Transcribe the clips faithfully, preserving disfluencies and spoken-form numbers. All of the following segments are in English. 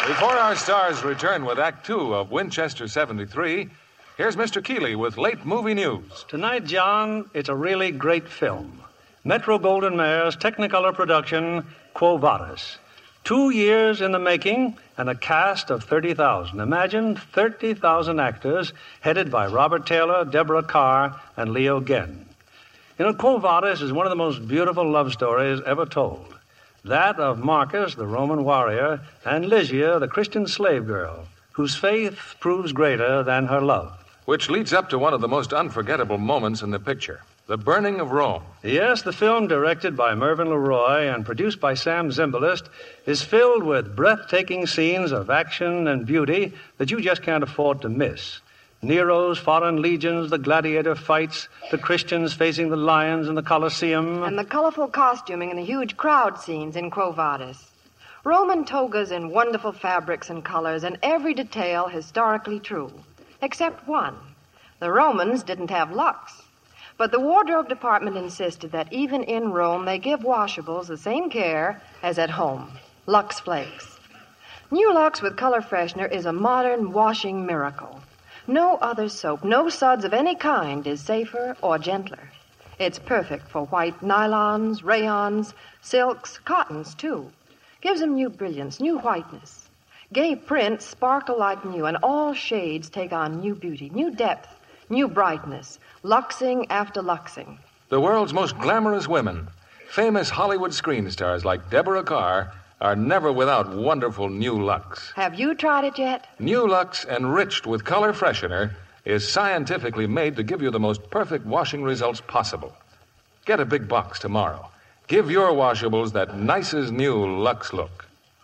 Before our stars return with Act Two of Winchester seventy-three, here's Mister Keeley with late movie news. Tonight, John, it's a really great film. Metro-Goldwyn-Mayer's Technicolor production, Quo Vadis. Two years in the making and a cast of thirty thousand. Imagine thirty thousand actors headed by Robert Taylor, Deborah Carr, and Leo Genn. You know, Quo Vadis is one of the most beautiful love stories ever told. That of Marcus, the Roman warrior, and Lygia, the Christian slave girl, whose faith proves greater than her love. Which leads up to one of the most unforgettable moments in the picture, the burning of Rome. Yes, the film, directed by Mervyn LeRoy and produced by Sam Zimbalist, is filled with breathtaking scenes of action and beauty that you just can't afford to miss. Nero's foreign legions, the gladiator fights, the Christians facing the lions in the Colosseum. And the colorful costuming and the huge crowd scenes in Quo Vadis. Roman togas in wonderful fabrics and colors, and every detail historically true. Except one. The Romans didn't have Lux. But the wardrobe department insisted that even in Rome they give washables the same care as at home. Lux Flakes. New Lux with color freshener is a modern washing miracle. No other soap, no suds of any kind is safer or gentler. It's perfect for white nylons, rayons, silks, cottons, too. Gives them new brilliance, new whiteness. Gay prints sparkle like new, and all shades take on new beauty, new depth, new brightness, luxing after luxing. The world's most glamorous women, famous Hollywood screen stars like Deborah Carr, are never without wonderful New Lux. Have you tried it yet? New Lux, enriched with color freshener, is scientifically made to give you the most perfect washing results possible. Get a big box tomorrow. Give your washables that nicest new Lux look.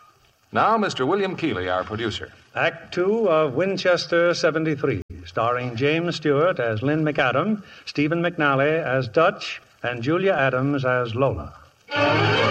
Now, Mister William Keeley, our producer. Act Two of Winchester seventy-three, starring James Stewart as Lynn McAdam, Stephen McNally as Dutch, and Julia Adams as Lola.